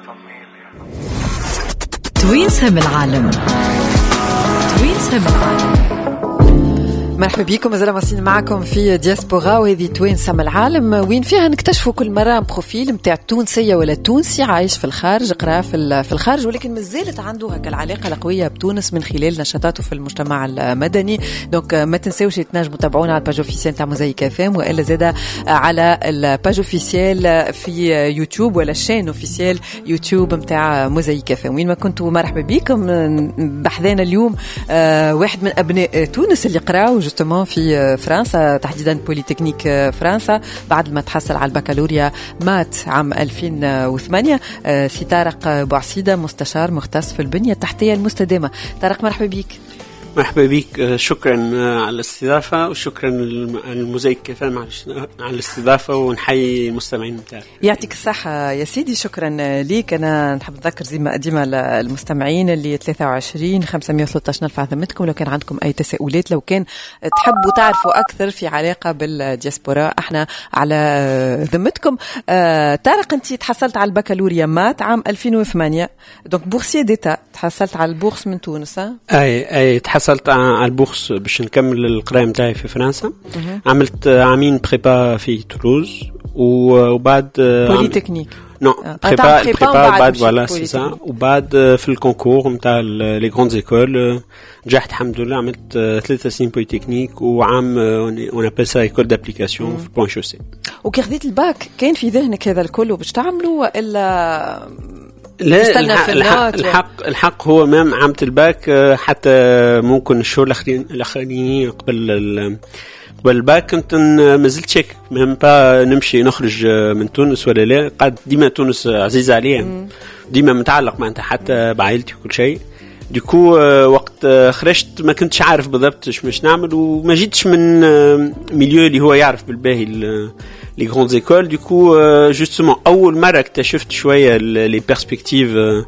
توينسها من العالم. توينسها من العالم. مرحبا بكم، مازال ماسين معكم في دياسبورا، وهذه توينسها من العالم وين فيها نكتشفوا كل مرة بروفيل متاع تونسية ولا تونسي عايش في الخارج، قرا في الخارج، ولكن مازالت عنده هكا العلاقة القوية بتونس من خلال نشاطاته في المجتمع المدني. دونك ما تنساوش تنجموا تابعونا على الباج اوفيسيال تاع موزايك اف ام، والا زاده على الباج اوفيسيال في يوتيوب ولا الشين اوفيسيال يوتيوب متاع موزايك اف ام. وين ما كنتوا مرحبا بكم. بحذانا اليوم واحد من ابناء تونس اللي قراو جوستومون في فرنسا، تحديدا بوليتكنيك فرنسا، بعد ما تحصل على البكالوريا مات عام 2008. سي طارق بوعسيدة، مستشار مختص في البنية التحتية المستدامة. طارق مرحبا بك. مرحبا بك، شكرا على الاستضافة، وشكرا الموزايك كفاية على الاستضافة، ونحيي المستمعين متاعك. يعطيك الصحة يا سيدي، شكرا ليك. أنا نحب نذكر ديما المستمعين اللي 23-513 نرفع ذمتكم لو كان عندكم أي تساؤلات، لو كان تحبوا تعرفوا أكثر في علاقة بالدياسبورا، احنا على ذمتكم. طارق، أنت تحصلت على البكالوريا مات عام 2008، دونك بورسية ديتا، تحصلت على البورس من تونس. أي حصلت على البورس باش نكمل القرايه نتاعي في فرنسا. عملت عامين بريبا في تولوز، وبعد بوليتكنيك بريبا بعد فوالا سي سا، وبعد في الكونكور نتاع لي غروند ايكول نجحت الحمد لله. عملت 3 سنين بوليتكنيك وعام اون ابل سا ايكول دابليكاسيون في بوان شوسي. وكي خديت الباك كان في ذهنك هذا الكل باش تعملوا، والا لا؟ الحق هو مام عملت الباك حتى ممكن الشهور الاخرين قبل الباك كنت مازلت شاك مام با نمشي نخرج من تونس ولا لا. قد ديما تونس عزيزة عليا، ديما متعلق معناتها حتى بعائلتي وكل شيء. ديكو وقت خرجت ما كنتش عارف بالضبط ايش باش نعمل، وما جيتش من ميليو اللي هو يعرف بالباهي لي غروند ايكول. ديكو جوستومون اول مره اكتشفت شويه لي بيرسبكتيف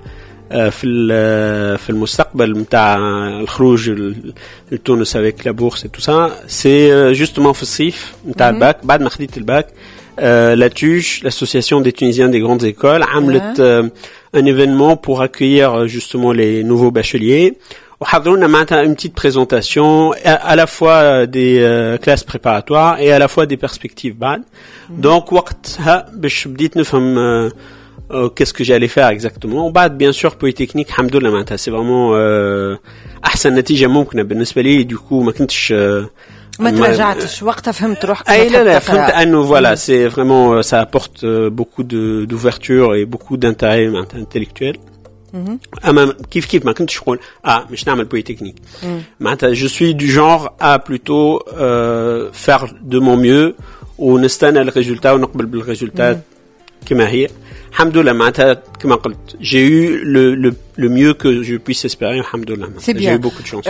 في المستقبل نتاع الخروج لتونس افيك لا بورس اي تو سا. سي جوستومون في الصيف نتاع الباك، بعد ما خديت الباك la TUJ, l'association des Tunisiens des grandes écoles, عملت un événement pour accueillir justement les nouveaux bacheliers. وحضرونا معناتها une petite présentation à la fois des classes préparatoires et à la fois des perspectives بعد. Donc وقتها باش بديت نفهم qu'est-ce que j'allais faire exactement. وبعد bien sûr polytechnique الحمد لله معناتها c'est vraiment أحسن نتيجة ممكنة بالنسبة لي. du coup ما كنتش ما تراجعتش وقتها، فهمت روحك. لا فهمت انه voilà c'est vraiment ça apporte beaucoup d'ouverture et beaucoup d'intérêt intellectuel. اما كيف ما كنتش نقول مش نعمل بوليتكنيك معناتها. je suis du genre à plutôt faire de mon mieux ونستنى الريزولتا ونقبل بالريزولتات كما هي. الحمد لله معناتها كما قلت j'ai eu le mieux que je puisse espérer. الحمد لله j'ai eu beaucoup de chance.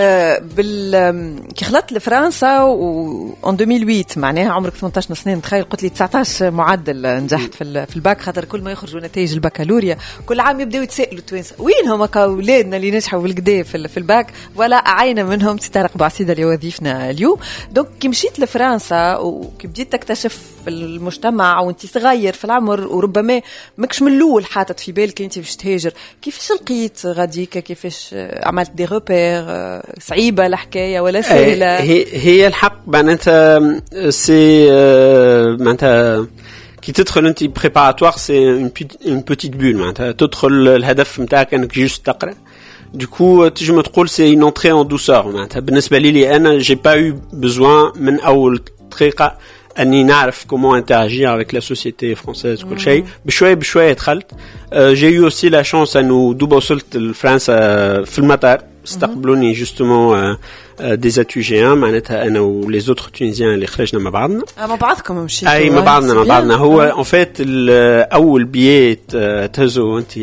كي خلطت لفرنسا en 2008 معناها عمرك 18 سنة، تخيل قلت لي 19 معدل نجحت في الباك، خاطر كل ما يخرجوا نتائج البكالوريا كل عام يبداو يتسائلوا التوانسه وين هما اولادنا اللي نجحوا بالكدا في الباك، ولا عينه منهم سي طارق بوعسيدة اللي وظيفنا اليوم. دونك كي مشيت لفرنسا وكي بديت تكتشف المجتمع وانت صغير في العمر، وربما ماكش من الاول حاطط في بالك انت باش تهاجر، كيفاش لقيت غاديك؟ كيفاش عملت دي روبير؟ صعيبه الحكايه ولا سهله؟ هي الحق معناتها سي معناتها كي تدخل انت بريباراتوار سي اون بوتيت بول، معناتها تدخل الهدف نتاعك انك جوست تقرا. دوكو تجم تقول سي اون انتري ان دوسور. معناتها بالنسبه لي انا جي با يو بزوان من اول دقيقه اني نعرف كومون انتراجير افيك لا سوسيتي فرونسيز كل شيء. بشويه دخلت. جي يو اوسي لا شانس انه دوبا وصلت لفرنسا في المطار استقبلوني جوستومون دي زاتوجيان معناتها انا ولي زوتر تونيزيان اللي خرجنا مع بعضنا. مع بعضكم مشيتوا؟ اي مع بعضنا. هو اون فيت اول بيت تهزو انت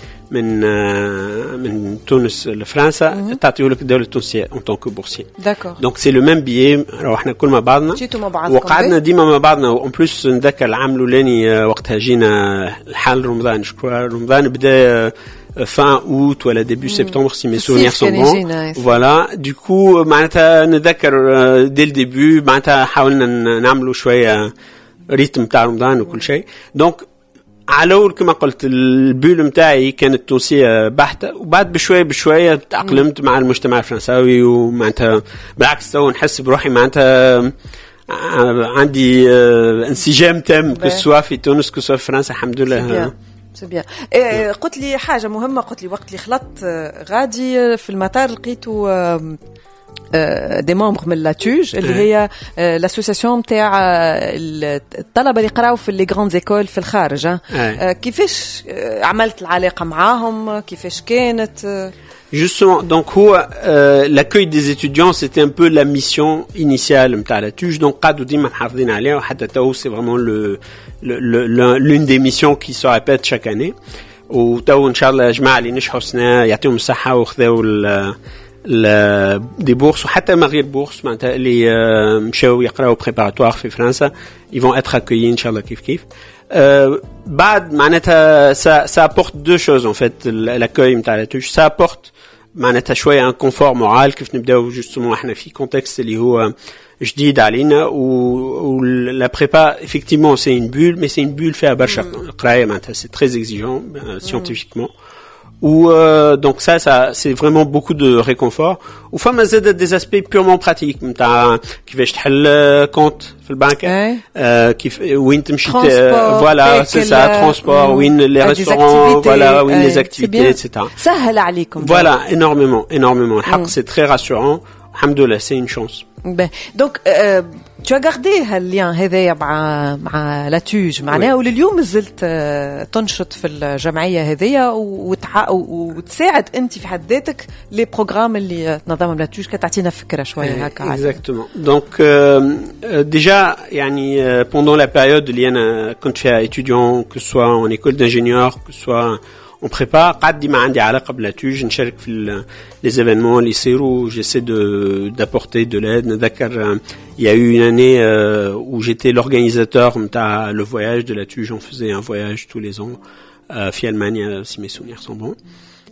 من تونس لفرنسا تعطيه لك الدولة التونسية en tant que boursier. D'accord. Donc c'est le même billet. روحنا كل مع بعضنا وقعدنا ديما مع بعضنا. وان بلوس نذكر العام الاولاني وقتها جينا الحال رمضان، شكرا رمضان بدا fin août ولا début septembre si mes souvenirs sont bons. Voilà. Du coup معناتها نذكر dès le début معناتها حاولنا نعملوا شوية ريتم تاع رمضان وكل شيء. Donc على اول كما قلت البول متاعي كانت تونسيه بحته وبعد بشويه تأقلمت مع المجتمع الفرنساوي ومعناتها بالعكس تو نحس بروحي معناتها عندي انسجام تام كسوا في تونس كسوا في فرنسا الحمد لله. سبيان. قلت لي حاجه مهمه، قلت لي وقت اللي خلطت غادي في المطار لقيتوا دي ممبر من لاتوج اللي هي لاسوسياسيون تاع الطلبه اللي يقراو في لي غراند زيكول في الخارج. كيفاش عملت العلاقه معاهم؟ كيفاش كانت؟ Justement, donc l'accueil des étudiants, c'était un peu la mission initiale de la TUJ. Donc, c'est vraiment l'une des missions qui se répète chaque année. وتو ان شاء الله جماعه اللي نجحوا السنه يعطيهم الصحه وخذوا دي بورس وحتى ما غير بورس معناتها اللي مشاو يقراو بريباراتوار في فرنسا ils vont être accueillis ان شاء الله كيف بعد معناتها ça apporte deux choses en fait l'accueil نتاع لا توش ça apporte معناتها شويه un confort moral كيف نبداو justement احنا في contexte اللي هو جديد علينا و la prépa effectivement c'est une bulle mais c'est une bulle فيها برشا قرايه معناتها c'est très exigeant scientifiquement ou donc ça c'est vraiment beaucoup de réconfort وفما زاد des aspects purement pratiques نتاع كيفاش تحل كونت في البنك كيف وين تمشي voilà c'est ça transport وين les restaurants voilà وين les activités etc سهل عليكم voilà énormément الحق c'est très rassurant alhamdoulilah c'est une chance. Donc tu as gardé هالليان هذايا مع لاتوج معناه ولليوم زلت تنشط في الجمعيه هذيا وتساعد انت في حد ذاتك لي بروغرام اللي تنظمهم لاتوج كتعطينا فكره شويه هكا. Exactement. Donc déjà يعني pendant la période اللي انا كنت فيها étudiant que ce soit en école d'ingénieur que ce soit en prépa قاعد ديما عندي علاقه بلاتوج نشارك في les événements اللي يصيروا j'essaie d'apporter de l'aide نذكر il y a eu une année où j'étais l'organisateur نتاع le voyage de Latuj on faisait un voyage tous les ans في Allemagne si mes souvenirs sont bons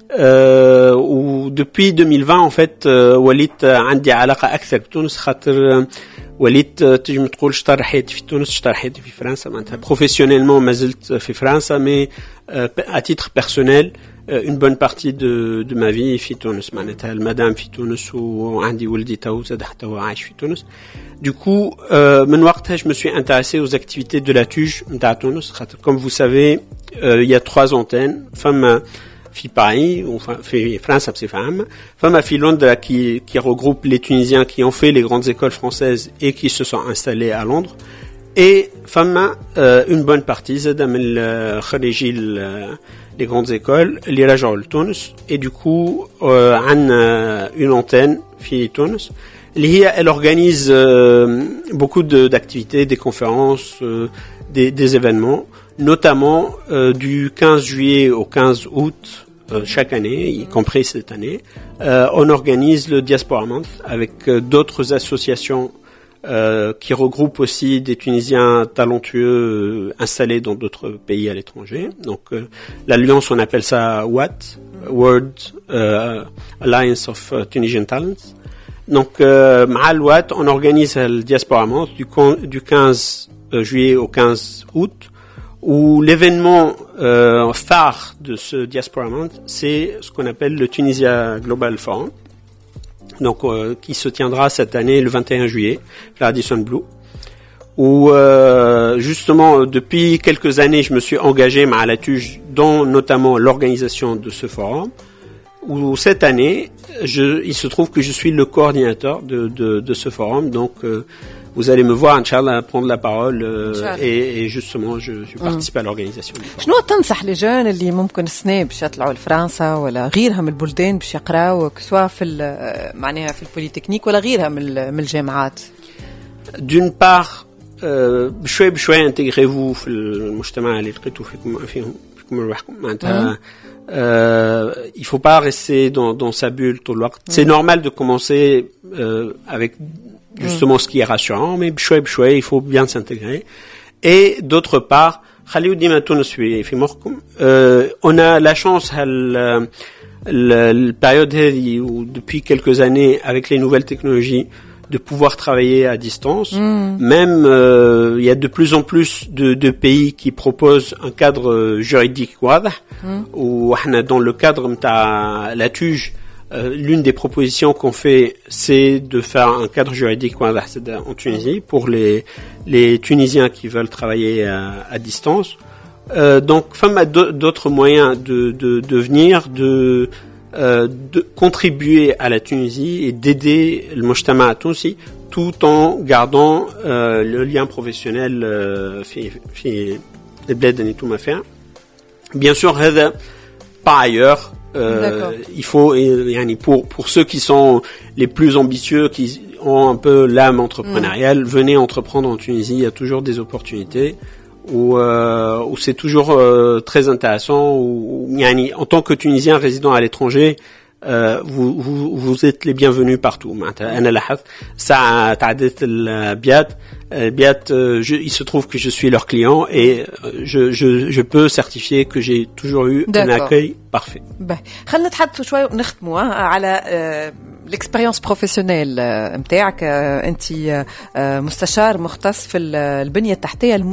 depuis 2020 en fait وليت عندي علاقه اكثر بتونس خاطر وليت تجم تقول شطر حياتي في تونس شطر حياتي في فرنسا معناتها بروفيسيونيلمون ما زلت في فرنسا mais à titre personnel une bonne partie de ma vie في تونس معناتها المدام في تونس وعندي ولدي تو زاد حتى هو عايش في تونس du coup من وقتها je me suis intéressé aux activités de la TUJ نتاع تونس خاطر comme vous savez il y a 3 antennes فما في Paris ou في France بصفة عامة فما في لندن qui regroupe les Tunisiens qui ont fait les grandes écoles françaises et qui se sont installés à Londres et فما une bonne partie زاد من خريجي les grandes écoles اللي رجعوا لتونس et du coup عندنا une antenne في تونس اللي هي elle organise beaucoup d'activités, des conférences, des événements notamment du 15 juillet au 15 août chaque année, y compris cette année, on organise le Diaspora Month avec d'autres associations qui regroupent aussi des Tunisiens talentueux installés dans d'autres pays à l'étranger. Donc l'alliance, on appelle ça WAT, World Alliance of Tunisian Talents. Donc مع الوات on organise le Diaspora Month du 15 juillet au 15 août où l'événement phare de ce Diaspora Month, c'est ce qu'on appelle le Tunisia Global Forum, donc qui se tiendra cette année le 21 juillet, à Radisson Blu, où justement depuis quelques années, je me suis engagé à la TUJ dans notamment l'organisation de ce forum, où cette année, il se trouve que je suis le coordinateur de ce forum, donc vous allez me voir, Inch'Allah, prendre la parole et justement, je participe à l'organisation. شنو تنصح لجون اللي ممكن السنة باش يطلعوا لفرنسا ولا غيرها من البلدان باش يقراوا سواء في معناها في البوليتكنيك ولا غيرها من الجامعات؟ D'une part, بشوي intégrez-vous في المجتمع اللي لقيتوا فيكم روحكم معناتها. Il faut pas rester dans sa bulle tout le temps. C'est normal de commencer avec justement ce qui est rassurant, mais بشوي il faut bien s'intégrer. Et d'autre part, خليو ديما تونس في مخكم. On a la chance البériode هذه où depuis quelques années avec les nouvelles technologies de pouvoir travailler à distance. Même il y a de plus en plus de pays qui proposent un cadre juridique où dans le cadre de la TUJ, l'une des propositions qu'on fait, c'est de faire un cadre juridique en Tunisie pour les Tunisiens qui veulent travailler à distance. Donc, femme a d'autres moyens de venir, de contribuer à la Tunisie et d'aider le mujtama tunisi tout en gardant le lien professionnel في البلاد اللي نتوما فيها. Bien sûr, par ailleurs, il faut, pour ceux qui sont les plus ambitieux, qui ont un peu l'âme entrepreneuriale, venez entreprendre en Tunisie. Il y a toujours des opportunités où c'est toujours très intéressant. En tant que Tunisien résident à l'étranger, vous êtes les bienvenus partout. أنا لاحظت ساعة تعديت البيات il se trouve que je suis leur client et je peux certifier que j'ai toujours eu un accueil parfait. خلينا نتحدثوا شوي ونختموا على l'expérience professionnelle نتاعك. انت مستشار مختص في البنية التحتية